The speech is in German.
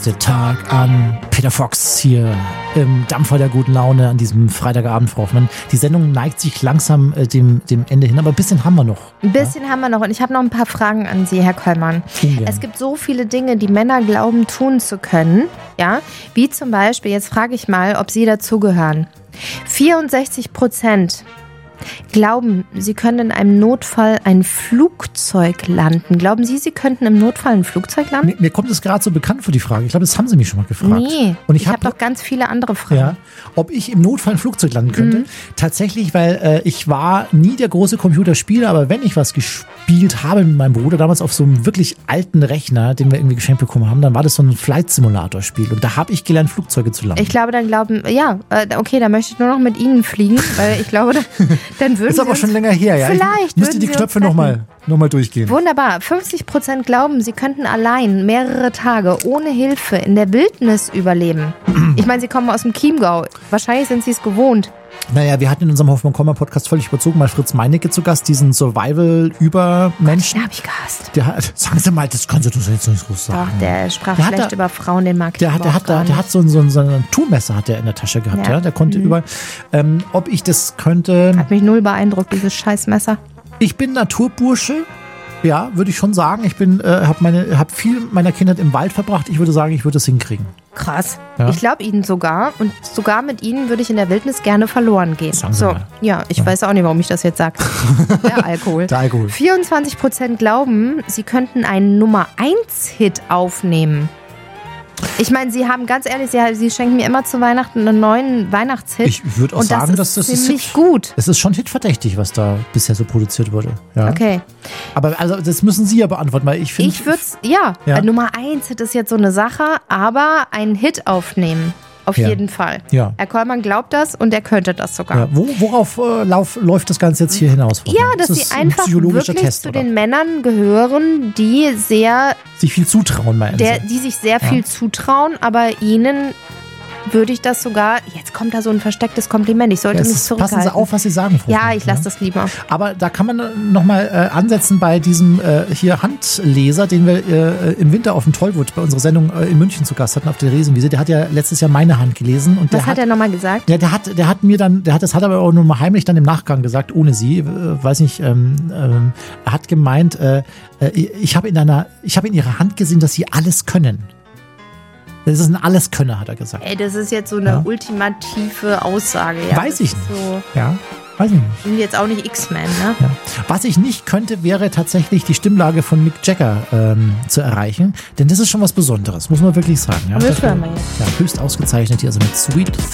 beste Tag an. Peter Fox hier im Dampfer der guten Laune an diesem Freitagabend, Frau Hoffmann. Die Sendung neigt sich langsam dem Ende hin, aber ein bisschen haben wir noch. Ein bisschen haben wir noch und ich habe noch ein paar Fragen an Sie, Herr Kollmann. Es gibt so viele Dinge, die Männer glauben tun zu können, ja, wie zum Beispiel, jetzt frage ich mal, ob Sie dazugehören. 64% glauben, sie können in einem Notfall ein Flugzeug landen. Glauben Sie, Sie könnten im Notfall ein Flugzeug landen? Mir kommt es gerade so bekannt vor, die Frage. Ich glaube, das haben Sie mich schon mal gefragt. Nee, und ich habe doch ganz viele andere Fragen. Ja, ob ich im Notfall ein Flugzeug landen könnte? Tatsächlich, weil ich war nie der große Computerspieler, aber wenn ich was gespielt habe mit meinem Bruder, damals auf so einem wirklich alten Rechner, den wir irgendwie geschenkt bekommen haben, dann war das so ein Flight-Simulator-Spiel und da habe ich gelernt, Flugzeuge zu landen. Ich glaube, dann okay, dann möchte ich nur noch mit Ihnen fliegen, weil ich glaube, dann würden ist aber schon länger her, ja. Vielleicht müsste die Knöpfe nochmal durchgehen. Wunderbar. 50% glauben, sie könnten allein mehrere Tage ohne Hilfe in der Wildnis überleben. Ich meine, sie kommen aus dem Chiemgau. Wahrscheinlich sind sie es gewohnt. Naja, wir hatten in unserem Hoffmann-Komma-Podcast völlig überzogen mal Fritz Meinecke zu Gast, diesen Survival-Übermenschen. Den habe ich gehasst. Sagen Sie mal, das kannst du jetzt nicht groß sagen. Doch, der sprach schlecht über Frauen, den mag ich der hat so ein Tourmesser hat der in der Tasche gehabt, ja. Der konnte überall. Ob ich das könnte... Hat mich null beeindruckt, dieses Scheißmesser. Ich bin Naturbursche. Ja, würde ich schon sagen. Ich habe viel meiner Kindheit im Wald verbracht. Ich würde sagen, ich würde es hinkriegen. Krass. Ja. Ich glaube Ihnen sogar. Und sogar mit Ihnen würde ich in der Wildnis gerne verloren gehen. Sagen Sie mal. Ja, ich weiß auch nicht, warum ich das jetzt sage. Der Alkohol. 24% glauben, sie könnten einen Nummer-1-Hit aufnehmen. Ich meine, Sie haben ganz ehrlich, Sie schenken mir immer zu Weihnachten einen neuen Weihnachtshit. Ich würde auch sagen, dass das ziemlich gut. Es ist schon hitverdächtig, was da bisher so produziert wurde. Ja. Okay. Aber also das müssen Sie ja beantworten, weil ich finde... Ich würde es, Nummer 1 Hit ist jetzt so eine Sache, aber einen Hit aufnehmen. Auf jeden Fall. Ja. Herr Kollmann glaubt das und er könnte das sogar. Ja. Worauf läuft das Ganze jetzt hier hinaus? Ja, dass sie einfach wirklich Test, zu den Männern gehören, die sich viel zutrauen, meinen Sie? Die sich sehr viel zutrauen, aber ihnen würde ich das sogar, jetzt kommt da so ein verstecktes Kompliment, ich sollte mich zurückhalten. Passen Sie auf, was Sie sagen, Frau Ja, ich lasse das lieber. Aber da kann man nochmal ansetzen bei diesem hier Handleser, den wir im Winter auf dem Tollwood bei unserer Sendung in München zu Gast hatten, auf der Riesenwiese. Der hat ja letztes Jahr meine Hand gelesen. Und was hat er nochmal gesagt? Ja, das hat er aber auch nur mal heimlich dann im Nachgang gesagt, ohne sie, weiß nicht, er hat gemeint, ich habe in ihrer Hand gesehen, dass sie alles können. Das ist ein Alleskönner, hat er gesagt. Ey, das ist jetzt so eine ultimative Aussage. Ja. Weiß ich nicht. So, ja, weiß ich nicht. Sind jetzt auch nicht X-Men, ne? Ja. Was ich nicht könnte, wäre tatsächlich die Stimmlage von Mick Jagger zu erreichen. Denn das ist schon was Besonderes, muss man wirklich sagen. Ja, das hören wir jetzt. Ja, höchst ausgezeichnet hier, also mit Sweet